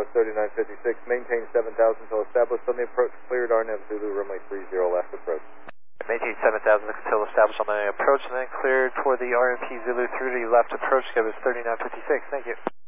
3956, maintain 7000 until established on the approach, cleared RNAV Zulu, runway 30 left approach. Maintain 7000 until established on the approach and then cleared for the RMP Zulu through the left approach, Kevin 3956, thank you.